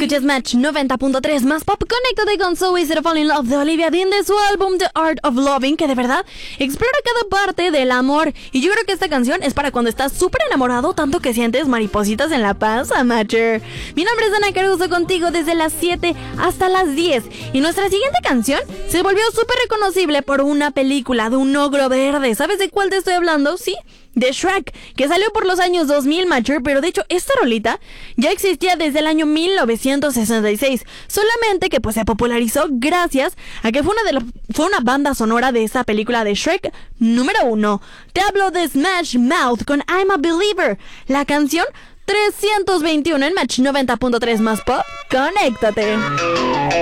Escuchas Match 90.3 más pop. Conéctate con So Easy to Fall in Love de Olivia Dean de su álbum The Art of Loving, que de verdad explora cada parte del amor. Y yo creo que esta canción es para cuando estás súper enamorado, tanto que sientes maripositas en la panza, Matcher. Mi nombre es Ana Caruso, contigo desde las 7 hasta las 10. Y nuestra siguiente canción se volvió súper reconocible por una película de un ogro verde. ¿Sabes de cuál te estoy hablando? Sí, de Shrek, que salió por los años 2000, Matcher, pero de hecho esta rolita ya existía desde el año 1966, solamente que pues se popularizó gracias a que fue una banda sonora de esa película de Shrek número 1. Te hablo de Smash Mouth con I'm a Believer, la canción 321 en Match 90.3 más pop. Conéctate.